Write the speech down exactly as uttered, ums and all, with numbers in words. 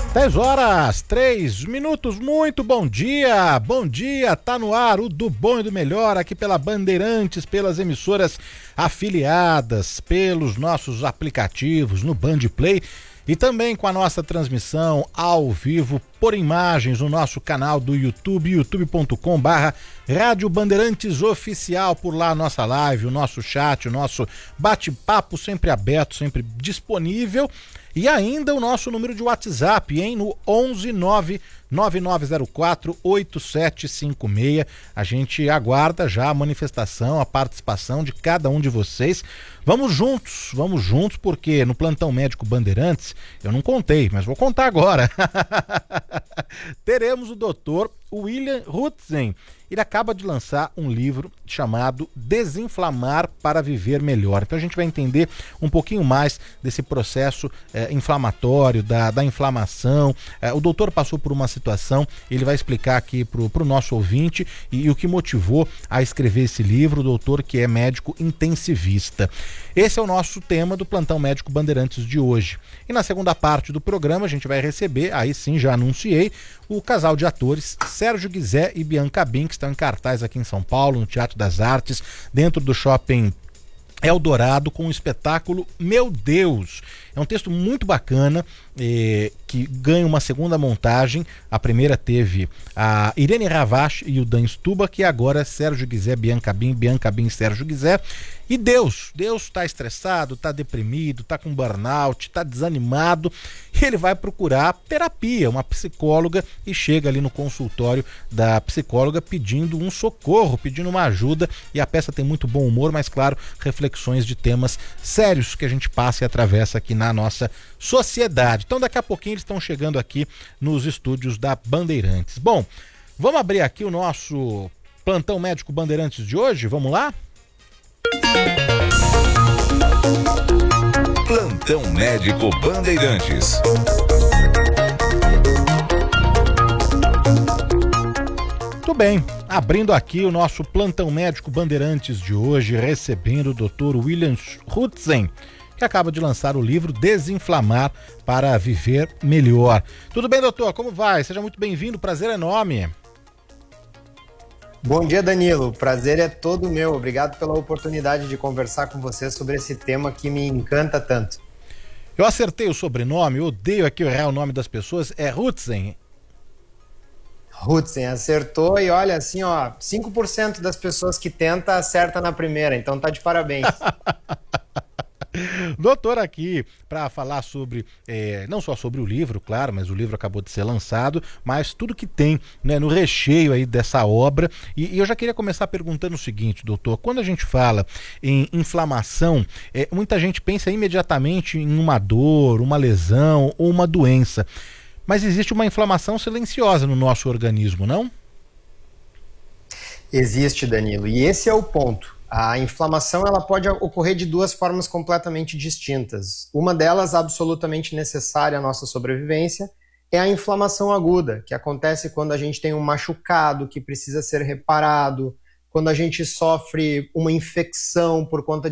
dez horas, três minutos, muito bom dia, bom dia, tá no ar o do bom e do melhor aqui pela Bandeirantes, pelas emissoras afiliadas, pelos nossos aplicativos no Band Play e também com a nossa transmissão ao vivo por imagens no nosso canal do YouTube, youtube ponto com barra Rádio Bandeirantes Oficial, por lá a nossa live, o nosso chat, o nosso bate-papo sempre aberto, sempre disponível. E ainda o nosso número de WhatsApp, hein? No onze nove nove nove zero quatro oito sete cinco seis. A gente aguarda já a manifestação, a participação de cada um de vocês. Vamos juntos, vamos juntos, porque no Plantão Médico Bandeirantes, eu não contei, mas vou contar agora. Teremos o doutor William Hutzen. Ele acaba de lançar um livro chamado Desinflamar para Viver Melhor. Então a gente vai entender um pouquinho mais desse processo eh, inflamatório, da, da inflamação. Eh, o doutor passou por uma situação, ele vai explicar aqui pro, pro nosso ouvinte e, e o que motivou a escrever esse livro, o doutor que é médico intensivista. Esse é o nosso tema do Plantão Médico Bandeirantes de hoje. E na segunda parte do programa a gente vai receber, aí sim já anunciei, o casal de atores Sérgio Guizé e Bianca Bin, que estão em cartaz aqui em São Paulo, no Teatro das Artes, dentro do Shopping Eldorado, com o espetáculo Meu Deus. É um texto muito bacana, eh, que ganha uma segunda montagem. A primeira teve a Irene Ravache e o Dan Stubach, e agora Sérgio Guizé, Bianca Bin, Bianca Bin, Sérgio Guizé. E Deus, Deus está estressado, está deprimido, está com burnout, está desanimado, e ele vai procurar terapia, uma psicóloga, e chega ali no consultório da psicóloga pedindo um socorro, pedindo uma ajuda, e a peça tem muito bom humor, mas claro, reflexões de temas sérios que a gente passa e atravessa aqui na nossa sociedade. Então daqui a pouquinho eles estão chegando aqui nos estúdios da Bandeirantes. Bom, vamos abrir aqui o nosso Plantão Médico Bandeirantes de hoje, vamos lá? Plantão Médico Bandeirantes. Muito bem, abrindo aqui o nosso Plantão Médico Bandeirantes de hoje, recebendo o doutor William Hutzen, que acaba de lançar o livro Desinflamar para Viver Melhor. Tudo bem, doutor? Como vai? Seja muito bem-vindo, prazer enorme. Bom dia, Danilo. O prazer é todo meu. Obrigado pela oportunidade de conversar com você sobre esse tema que me encanta tanto. Eu acertei o sobrenome, eu odeio aqui errar o nome das pessoas, é Hutzen. Hutzen, acertou, e olha, assim, ó, cinco por cento das pessoas que tenta acerta na primeira, então tá de parabéns. Doutor aqui para falar sobre, é, não só sobre o livro, claro, mas o livro acabou de ser lançado, mas tudo que tem, né, no recheio aí dessa obra. E, e eu já queria começar perguntando o seguinte, doutor, quando a gente fala em inflamação, é, muita gente pensa imediatamente em uma dor, uma lesão ou uma doença, mas existe uma inflamação silenciosa no nosso organismo, não? Existe, Danilo, e esse é o ponto. A inflamação ela pode ocorrer de duas formas completamente distintas. Uma delas, absolutamente necessária à nossa sobrevivência, é a inflamação aguda, que acontece quando a gente tem um machucado que precisa ser reparado, quando a gente sofre uma infecção por conta